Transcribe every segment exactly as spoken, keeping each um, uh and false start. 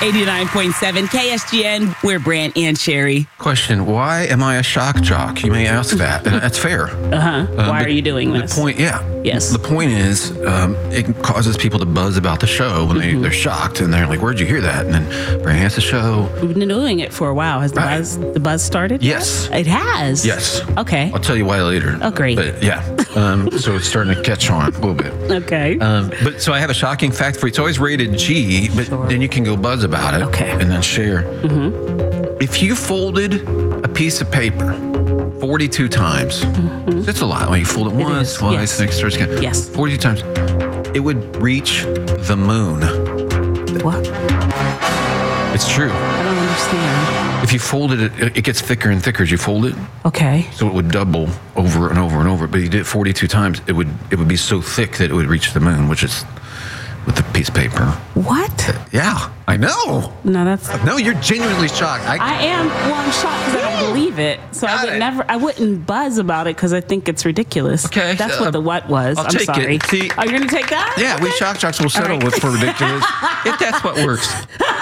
eighty-nine point seven K S G N. We're Brant and Sherry. Question, why am I a shock jock? You may ask that, and that's fair. Uh-huh. Uh, why are you doing the this? The point, yeah. Yes. The point is, um, it causes people to buzz about the show when Mm-hmm. they, they're shocked, and they're like, where'd you hear that? And then Brant has the show. We've been doing it for a while. Has the Right. buzz the buzz started? Yes. It has? Yes. Okay. I'll tell you why later. Oh, great. But yeah, um, so it's starting to catch on a little bit. Okay. Um, but so I have a shocking fact for you. It's always rated G, but Sure. then you can go buzz about it. Okay. And then share. Mm-hmm. If you folded a piece of paper forty-two times, mm-hmm. that's a lot. When you fold it, It once, is, twice, yes. next, third, again. Yes. forty-two times, it would reach the moon. What? It's true. I don't understand. If you folded it, it gets thicker and thicker as you fold it. Okay. So it would double over and over and over. But you did it forty-two times, it would it would be so thick that it would reach the moon, which is with the piece of paper. What? Yeah, I know. No, that's... No, you're genuinely shocked. I, I am. Well, I'm shocked because I don't believe it. So Got I would it. never. I wouldn't buzz about it because I think it's ridiculous. Okay, That's uh, what the what was. I'll I'm take it. sorry. See- Are you going to take that? yeah, we Okay. shock jocks will settle right. with for ridiculous if that's what works.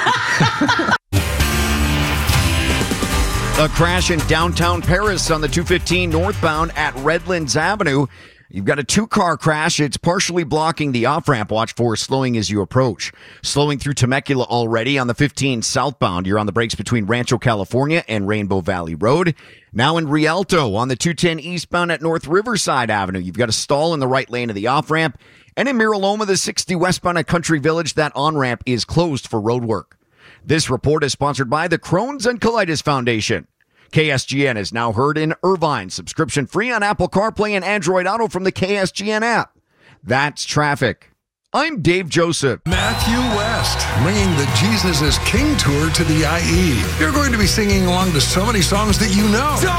A crash in downtown Paris on the two fifteen northbound at Redlands Avenue. You've got a two-car crash. It's partially blocking the off-ramp. Watch for slowing as you approach. Slowing through Temecula already on the fifteen southbound. You're on the brakes between Rancho, California and Rainbow Valley Road. Now in Rialto on the two ten eastbound at North Riverside Avenue. You've got a stall in the right lane of the off-ramp. And in Miraloma, the sixty westbound at Country Village, that on-ramp is closed for road work. This report is sponsored by the Crohn's and Colitis Foundation. K S G N is now heard in Irvine. Subscription free on Apple CarPlay and Android Auto from the K S G N app. That's traffic. I'm Dave Joseph. Matthew West, bringing the Jesus is King tour to the I E. You're going to be singing along to so many songs that you know.